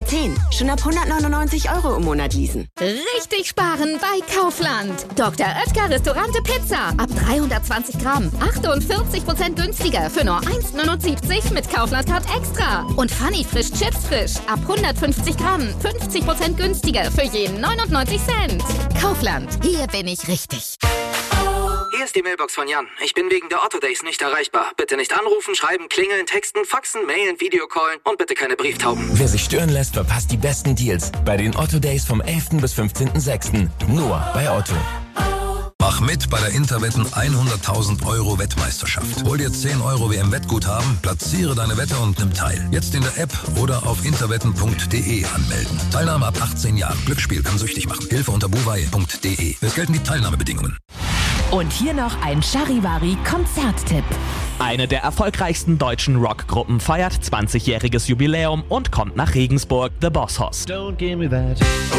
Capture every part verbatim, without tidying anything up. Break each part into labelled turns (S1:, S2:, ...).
S1: zehn. Schon ab hundertneunundneunzig Euro im Monat leasen.
S2: Richtig sparen bei Kaufland. Doktor Oetker Restaurante Pizza. Ab dreihundertzwanzig Gramm. achtundvierzig Prozent günstiger für nur eins neunundsiebzig mit Kaufland-Card extra. Und Funny Frisch Chips Frisch. Ab hundertfünfzig Gramm. fünfzig Prozent günstiger für jeden neunundneunzig Cent. Kaufland. Hier bin ich richtig.
S3: Hier ist die Mailbox von Jan. Ich bin wegen der Otto Days nicht erreichbar. Bitte nicht anrufen, schreiben, klingeln, texten, faxen, mailen, Videocallen und bitte keine Brieftauben.
S4: Wer sich stören lässt, verpasst die besten Deals bei den Otto Days vom elften bis fünfzehnten sechsten Nur bei Otto.
S5: Mach mit bei der Interwetten hunderttausend Euro Wettmeisterschaft. Hol dir zehn Euro W M-Wettguthaben, platziere deine Wette und nimm teil. Jetzt in der App oder auf interwetten punkt de anmelden. Teilnahme ab achtzehn Jahren. Glücksspiel kann süchtig machen. Hilfe unter buwei punkt de. Es gelten die Teilnahmebedingungen.
S6: Und hier noch ein Charivari-Konzerttipp.
S7: Eine der erfolgreichsten deutschen Rockgruppen feiert zwanzigjähriges Jubiläum und kommt nach Regensburg, The Boss Hoss.
S8: Don't give me that.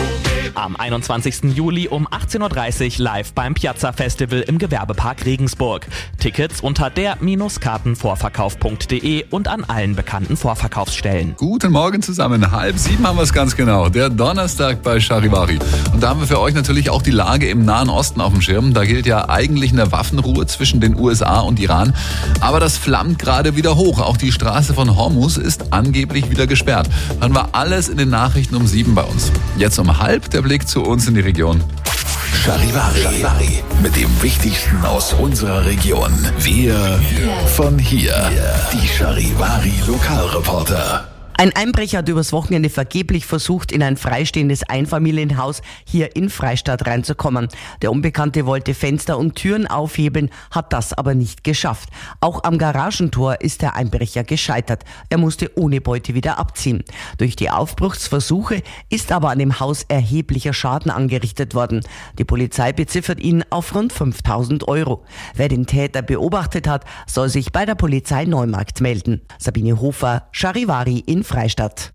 S7: Am einundzwanzigsten Juli um achtzehn Uhr dreißig live beim Piazza Festival im Gewerbepark Regensburg. Tickets unter der Kartenvorverkauf punkt de und an allen bekannten Vorverkaufsstellen.
S9: Guten Morgen zusammen. Halb sieben haben wir es ganz genau. Der Donnerstag bei Charivari. Und da haben wir für euch natürlich auch die Lage im Nahen Osten auf dem Schirm. Da gilt ja eigentlich eine Waffenruhe zwischen den U S A und Iran. Aber das flammt gerade wieder hoch. Auch die Straße von Hormuz ist angeblich wieder gesperrt. Dann war alles in den Nachrichten um sieben bei uns. Jetzt um halb der Blick zu uns in die Region.
S5: Charivari. Charivari. Mit dem Wichtigsten aus unserer Region. Wir von hier. Die Charivari Lokalreporter.
S10: Ein Einbrecher hat übers Wochenende vergeblich versucht, in ein freistehendes Einfamilienhaus hier in Freistadt reinzukommen. Der Unbekannte wollte Fenster und Türen aufhebeln, hat das aber nicht geschafft. Auch am Garagentor ist der Einbrecher gescheitert. Er musste ohne Beute wieder abziehen. Durch die Aufbruchsversuche ist aber an dem Haus erheblicher Schaden angerichtet worden. Die Polizei beziffert ihn auf rund fünftausend Euro. Wer den Täter beobachtet hat, soll sich bei der Polizei Neumarkt melden. Sabine Hofer, Charivari in Freistadt.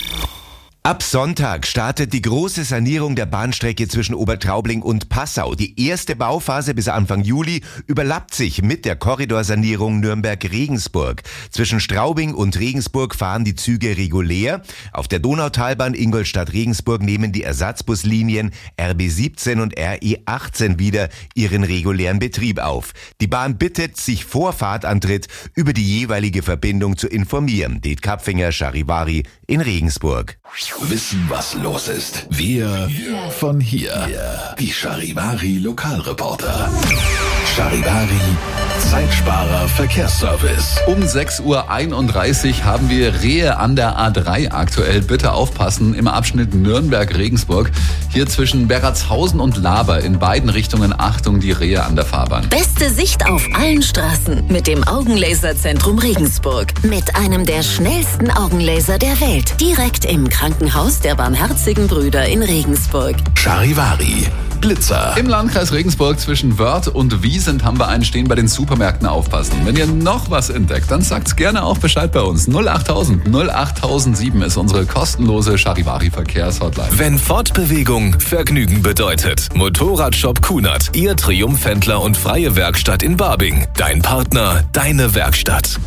S11: Ab Sonntag startet die große Sanierung der Bahnstrecke zwischen Obertraubling und Passau. Die erste Bauphase bis Anfang Juli überlappt sich mit der Korridorsanierung Nürnberg-Regensburg. Zwischen Straubing und Regensburg fahren die Züge regulär. Auf der Donautalbahn Ingolstadt-Regensburg nehmen die Ersatzbuslinien R B siebzehn und R E achtzehn wieder ihren regulären Betrieb auf. Die Bahn bittet, sich vor Fahrtantritt über die jeweilige Verbindung zu informieren. Det Kapfinger, Charivari in Regensburg.
S5: Wissen, was los ist. Wir von hier. Die Charivari Lokalreporter. Charivari Zeitsparer Verkehrsservice.
S9: Um sechs Uhr einunddreißig haben wir Rehe an der A drei aktuell. Bitte aufpassen im Abschnitt Nürnberg-Regensburg. Hier zwischen Berratshausen und Laber in beiden Richtungen. Achtung, die Rehe an der Fahrbahn.
S12: Beste Sicht auf allen Straßen mit dem Augenlaserzentrum Regensburg. Mit einem der schnellsten Augenlaser der Welt. Direkt im Krankenhaus der Barmherzigen Brüder in Regensburg.
S5: Charivari Blitzer.
S9: Im Landkreis Regensburg zwischen Wörth und Wiesent haben wir einen stehen. Bei den Supermärkten aufpassen. Wenn ihr noch was entdeckt, dann sagt's gerne auch Bescheid bei uns. null achttausend null achttausendsieben ist unsere kostenlose Charivari Verkehrshotline.
S13: Wenn Fortbewegung Vergnügen bedeutet. Motorradshop Kunert, Ihr Triumphhändler und freie Werkstatt in Barbing. Dein Partner, deine Werkstatt.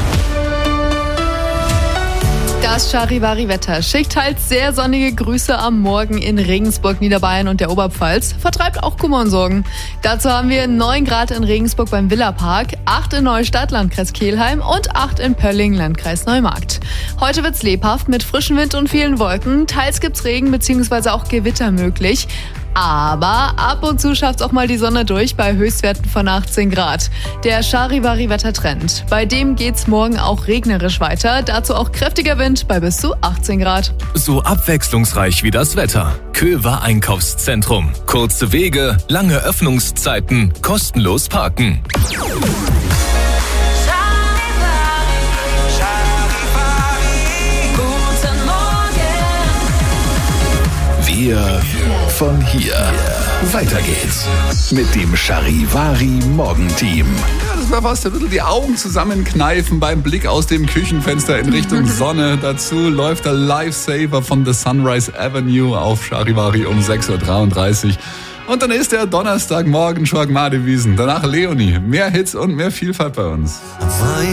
S14: Das Charivari-Wetter schickt halt sehr sonnige Grüße am Morgen in Regensburg, Niederbayern und der Oberpfalz. Vertreibt auch Kummer und Sorgen. Dazu haben wir neun Grad in Regensburg beim Villapark, acht in Neustadt, Landkreis Kelheim und acht in Pölling, Landkreis Neumarkt. Heute wird's lebhaft mit frischem Wind und vielen Wolken. Teils gibt's Regen bzw. auch Gewitter möglich. Aber ab und zu schafft's auch mal die Sonne durch bei Höchstwerten von achtzehn Grad. Der Charivari-Wettertrend. Bei dem geht's morgen auch regnerisch weiter. Dazu auch kräftiger Wind bei bis zu achtzehn Grad.
S13: So abwechslungsreich wie das Wetter. Köver Einkaufszentrum. Kurze Wege, lange Öffnungszeiten, kostenlos parken.
S5: Wir von hier. Weiter geht's mit dem Charivari Morgenteam.
S9: Ja, das war fast ein bisschen die Augen zusammenkneifen beim Blick aus dem Küchenfenster in Richtung Sonne. Dazu läuft der Lifesaver von The Sunrise Avenue auf Charivari um sechs Uhr dreiunddreißig. Und dann ist der Donnerstagmorgen schon Gmadewiesen. Danach Leonie. Mehr Hits und mehr Vielfalt bei uns.